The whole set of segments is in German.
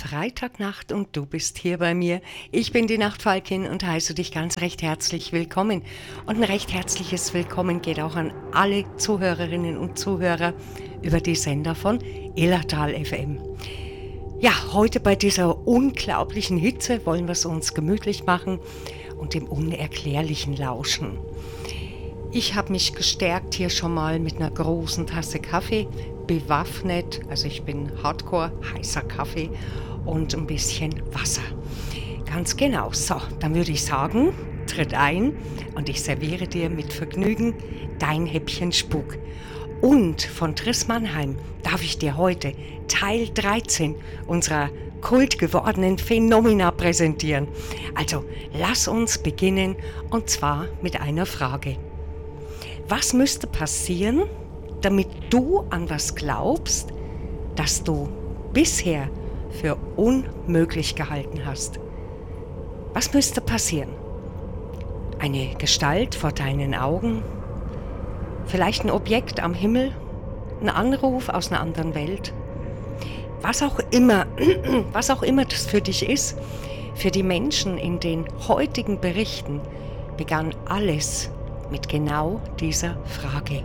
Freitagnacht und du bist hier bei mir. Ich bin die Nachtfalkin und heiße dich ganz recht herzlich willkommen. Und ein recht herzliches Willkommen geht auch an alle Zuhörerinnen und Zuhörer über die Sender von Illertal FM. Ja, heute bei dieser unglaublichen Hitze wollen wir es uns gemütlich machen und dem Unerklärlichen lauschen. Ich habe mich gestärkt hier schon mal mit einer großen Tasse Kaffee, bewaffnet, also ich bin Hardcore, heißer Kaffee und ein bisschen Wasser. Ganz genau. So, dann würde ich sagen, tritt ein und ich serviere dir mit Vergnügen dein Häppchen Spuk. Und von Triss Mannheim darf ich dir heute Teil 13 unserer kultgewordenen Phänomena präsentieren. Also lass uns beginnen und zwar mit einer Frage. Was müsste passieren, damit du an was glaubst, das du bisher für unmöglich gehalten hast? Was müsste passieren? Eine Gestalt vor deinen Augen? Vielleicht ein Objekt am Himmel? Ein Anruf aus einer anderen Welt? Was auch immer das für dich ist, für die Menschen in den heutigen Berichten begann alles mit genau dieser Frage.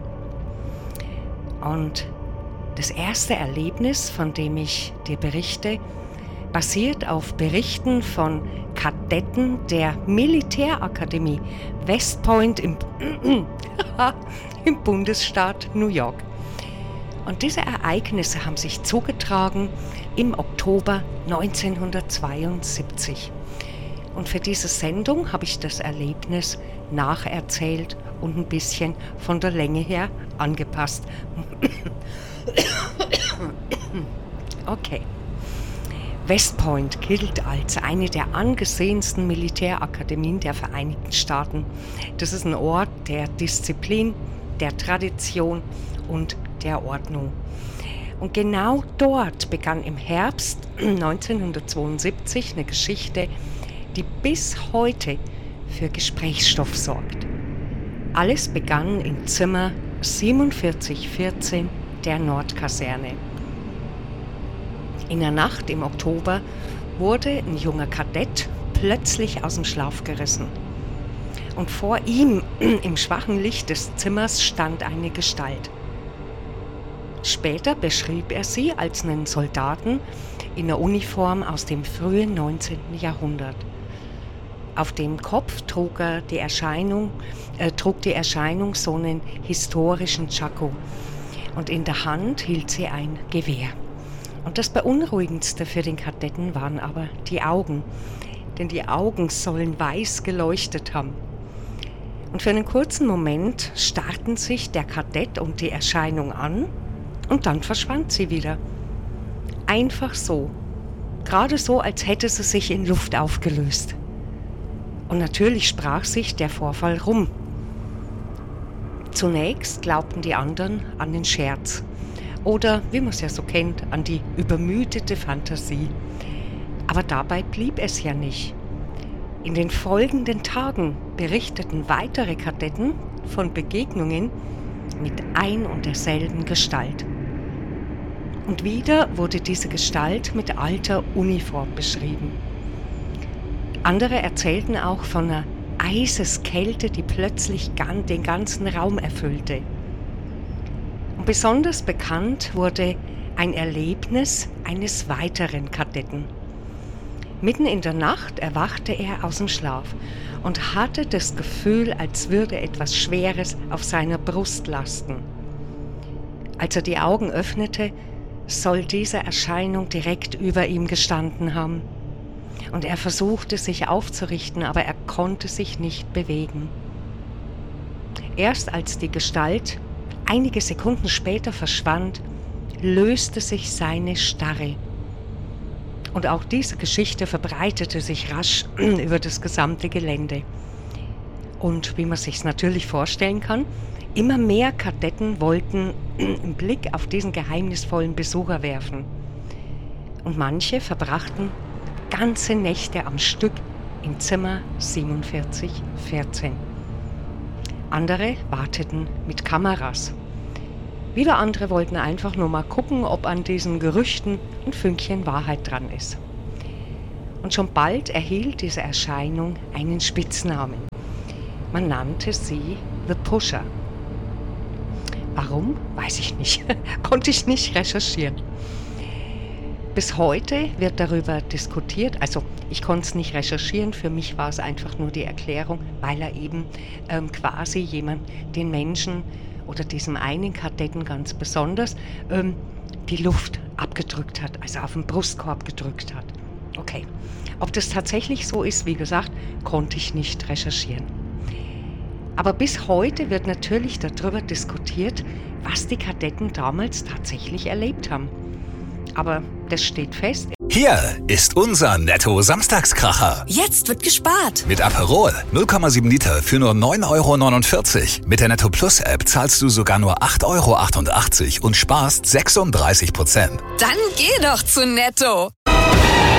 Und das erste Erlebnis, von dem ich dir berichte, basiert auf Berichten von Kadetten der Militärakademie West Point im Bundesstaat New York. Und diese Ereignisse haben sich zugetragen im Oktober 1972. Und für diese Sendung habe ich das Erlebnis nacherzählt und ein bisschen von der Länge her angepasst. Okay. West Point gilt als eine der angesehensten Militärakademien der Vereinigten Staaten. Das ist ein Ort der Disziplin, der Tradition und der Ordnung. Und genau dort begann im Herbst 1972 eine Geschichte, die bis heute für Gesprächsstoff sorgt. Alles begann im Zimmer 4714 der Nordkaserne. In der Nacht im Oktober wurde ein junger Kadett plötzlich aus dem Schlaf gerissen. Und vor ihm, im schwachen Licht des Zimmers, stand eine Gestalt. Später beschrieb er sie als einen Soldaten in der Uniform aus dem frühen 19. Jahrhundert. Auf dem Kopf trug die Erscheinung so einen historischen Tschako und in der Hand hielt sie ein Gewehr. Und das Beunruhigendste für den Kadetten waren aber die Augen, denn die Augen sollen weiß geleuchtet haben. Und für einen kurzen Moment starrten sich der Kadett und die Erscheinung an und dann verschwand sie wieder. Einfach so, gerade so, als hätte sie sich in Luft aufgelöst. Und natürlich sprach sich der Vorfall rum. Zunächst glaubten die anderen an den Scherz oder, wie man es ja so kennt, an die übermüdete Fantasie. Aber dabei blieb es ja nicht. In den folgenden Tagen berichteten weitere Kadetten von Begegnungen mit ein und derselben Gestalt. Und wieder wurde diese Gestalt mit alter Uniform beschrieben. Andere erzählten auch von einer Eiseskälte, die plötzlich den ganzen Raum erfüllte. Und besonders bekannt wurde ein Erlebnis eines weiteren Kadetten. Mitten in der Nacht erwachte er aus dem Schlaf und hatte das Gefühl, als würde etwas Schweres auf seiner Brust lasten. Als er die Augen öffnete, soll diese Erscheinung direkt über ihm gestanden haben. Und er versuchte, sich aufzurichten, aber er konnte sich nicht bewegen. Erst als die Gestalt einige Sekunden später verschwand, löste sich seine Starre. Und auch diese Geschichte verbreitete sich rasch über das gesamte Gelände. Und wie man sich's natürlich vorstellen kann, immer mehr Kadetten wollten einen Blick auf diesen geheimnisvollen Besucher werfen. Und manche verbrachten ganze Nächte am Stück im Zimmer 4714. Andere warteten mit Kameras. Wieder andere wollten einfach nur mal gucken, ob an diesen Gerüchten ein Fünkchen Wahrheit dran ist. Und schon bald erhielt diese Erscheinung einen Spitznamen. Man nannte sie The Pusher. Warum? Weiß ich nicht. Konnte ich nicht recherchieren. Bis heute wird darüber diskutiert, also ich konnte es nicht recherchieren, für mich war es einfach nur die Erklärung, weil er eben quasi den Menschen oder diesem einen Kadetten ganz besonders die Luft abgedrückt hat, also auf den Brustkorb gedrückt hat. Okay, ob das tatsächlich so ist, wie gesagt, konnte ich nicht recherchieren. Aber bis heute wird natürlich darüber diskutiert, was die Kadetten damals tatsächlich erlebt haben. Aber das steht fest. Hier ist unser Netto-Samstagskracher. Jetzt wird gespart. Mit Aperol 0,7 Liter für nur 9,49 €. Mit der Netto Plus App zahlst du sogar nur 8,88 € und sparst 36%. Dann geh doch zu Netto.